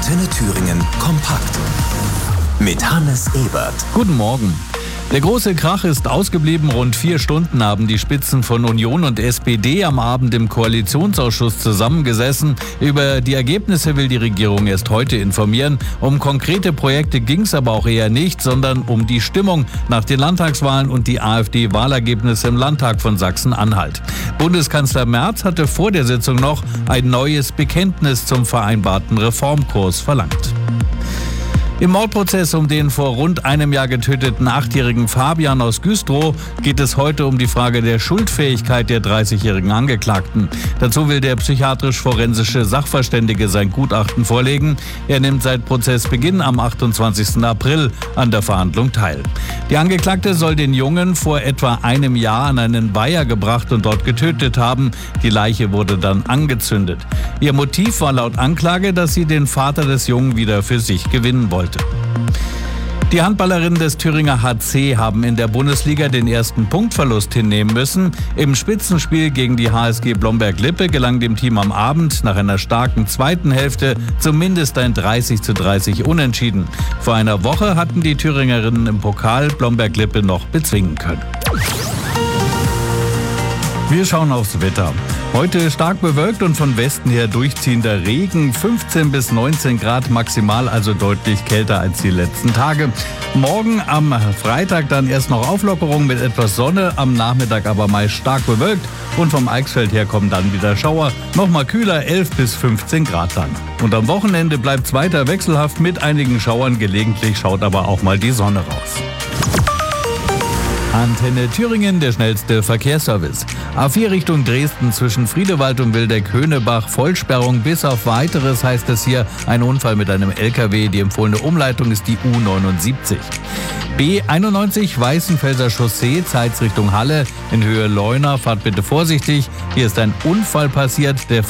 Antenne Thüringen kompakt. Mit Hannes Ebert. Guten Morgen. Der große Krach ist ausgeblieben. Rund 4 Stunden haben die Spitzen von Union und SPD am Abend im Koalitionsausschuss zusammengesessen. Über die Ergebnisse will die Regierung erst heute informieren. Um konkrete Projekte ging es aber auch eher nicht, sondern um die Stimmung nach den Landtagswahlen und die AfD-Wahlergebnisse im Landtag von Sachsen-Anhalt. Bundeskanzler Merz hatte vor der Sitzung noch ein neues Bekenntnis zum vereinbarten Reformkurs verlangt. Im Mordprozess um den vor rund einem Jahr getöteten 8-jährigen Fabian aus Güstrow geht es heute um die Frage der Schuldfähigkeit der 30-jährigen Angeklagten. Dazu will der psychiatrisch-forensische Sachverständige sein Gutachten vorlegen. Er nimmt seit Prozessbeginn am 28. April an der Verhandlung teil. Die Angeklagte soll den Jungen vor etwa einem Jahr an einen Weiher gebracht und dort getötet haben. Die Leiche wurde dann angezündet. Ihr Motiv war laut Anklage, dass sie den Vater des Jungen wieder für sich gewinnen wollte. Die Handballerinnen des Thüringer HC haben in der Bundesliga den ersten Punktverlust hinnehmen müssen. Im Spitzenspiel gegen die HSG Blomberg-Lippe gelang dem Team am Abend nach einer starken zweiten Hälfte zumindest ein 30:30 Unentschieden. Vor einer Woche hatten die Thüringerinnen im Pokal Blomberg-Lippe noch bezwingen können. Wir schauen aufs Wetter. Heute stark bewölkt und von Westen her durchziehender Regen, 15 bis 19 Grad maximal, also deutlich kälter als die letzten Tage. Morgen am Freitag dann erst noch Auflockerung mit etwas Sonne, am Nachmittag aber meist stark bewölkt und vom Eichsfeld her kommen dann wieder Schauer, nochmal kühler, 11 bis 15 Grad dann. Und am Wochenende bleibt es weiter wechselhaft mit einigen Schauern, gelegentlich schaut aber auch mal die Sonne raus. Antenne Thüringen, der schnellste Verkehrsservice. A4 Richtung Dresden zwischen Friedewald und Wildeck-Höhnebach. Vollsperrung bis auf Weiteres heißt es hier. Ein Unfall mit einem LKW. Die empfohlene Umleitung ist die U79. B91 Weißenfelser Chaussee, Zeitz Richtung Halle. In Höhe Leuna, fahrt bitte vorsichtig. Hier ist ein Unfall passiert. Der